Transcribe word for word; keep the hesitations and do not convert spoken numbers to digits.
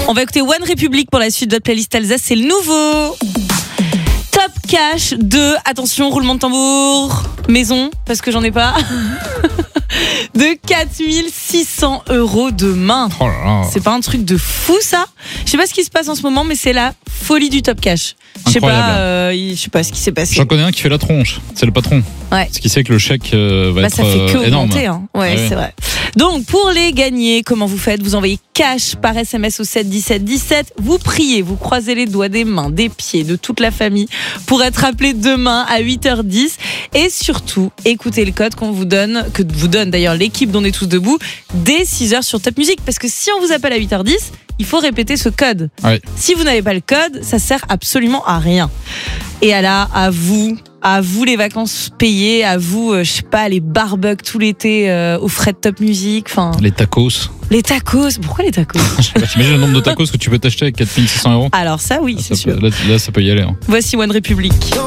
On va écouter One Republic pour la suite de votre playlist Alsace. C'est le nouveau Top Cash de, attention, roulement de tambour, maison, parce que j'en ai pas, de quatre mille six cents euros de main. Oh là là. C'est pas un truc de fou, ça? Je sais pas ce qui se passe en ce moment, mais c'est la folie du Top Cash. Je sais pas, euh, je sais pas ce qui s'est passé. J'en connais un qui fait la tronche, c'est le patron. Ouais. Ce qui sait que le chèque euh, va bah, être ça fait que euh, énorme. augmenter, hein. Ouais, Ah ouais. c'est vrai. Donc, pour les gagner, comment vous faites? Vous envoyez cash par S M S au sept dix-sept dix-sept. Vous priez, vous croisez les doigts des mains, des pieds, de toute la famille pour être appelé demain à huit heures dix. Et surtout, écoutez le code qu'on vous donne, que vous donne d'ailleurs l'équipe d'On est tous debout, dès six heures sur Top Music. Parce que si on vous appelle à huit heures dix, il faut répéter ce code. Ouais. Si vous n'avez pas le code, ça sert absolument à rien. Et là, à vous, à vous les vacances payées, à vous, euh, je sais pas, les barbecues tout l'été euh, aux frais de Top Music, enfin. Les tacos. Les tacos. Pourquoi les tacos? T'imagines le nombre de tacos que tu peux t'acheter avec quatre mille six cents euros? Alors ça, oui, Ah, c'est ça sûr. peut, là, là, ça peut y aller. Hein. Voici One Republic.